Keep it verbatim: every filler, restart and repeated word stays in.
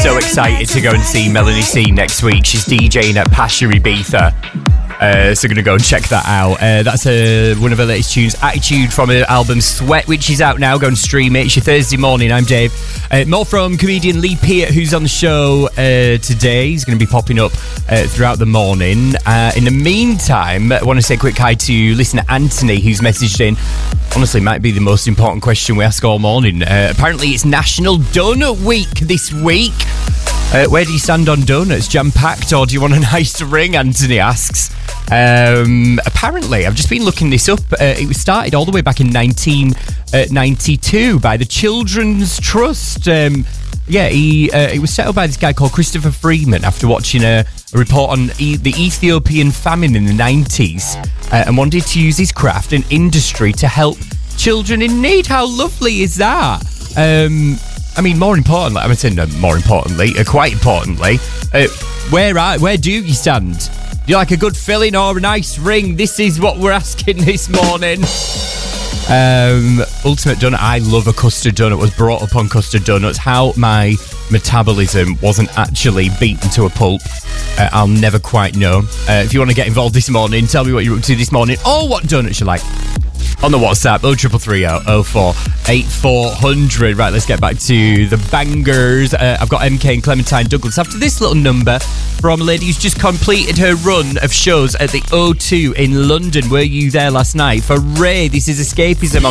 so excited to go and see Melanie C next week. She's DJing at Pasha Ibiza. Uh, so going to go and check that out. Uh, that's uh, one of her latest tunes, Attitude, from her album Sweat, which is out now. Go and stream it. It's your Thursday morning. I'm Dave. Uh, more from comedian Lee Peart, who's on the show uh, today. He's going to be popping up uh, throughout the morning. Uh, in the meantime, I want to say a quick hi to listener Anthony, who's messaged in. Honestly, might be the most important question we ask all morning. Uh, apparently, it's National Donut Week this week. Uh, where do you stand on donuts? Jam-packed, or do you want a nice ring? Anthony asks. Um, apparently, I've just been looking this up. Uh, it was started all the way back in nineteen ninety-two by the Children's Trust. Um, yeah, he, uh, it was set up by this guy called Christopher Freeman after watching a, a report on e- the Ethiopian famine in the nineties uh, and wanted to use his craft and industry to help children in need. How lovely is that? Um... I mean, more importantly, I'm saying no, more importantly, uh, quite importantly, uh, where are, where do you stand? Do you like a good filling or a nice ring? This is what we're asking this morning. Um, Ultimate Donut. I love a custard donut. Was brought up on custard donuts. How my metabolism wasn't actually beaten to a pulp, uh, I'll never quite know. Uh, if you want to get involved this morning, tell me what you're up to this morning or what donuts you like. On the WhatsApp, oh triple three oh oh four eight four hundred. Right, let's get back to the bangers. Uh, I've got M K and Clementine Douglas. After this little number from a lady who's just completed her run of shows at the O two in London. Were you there last night? For Ray, this is Escapism on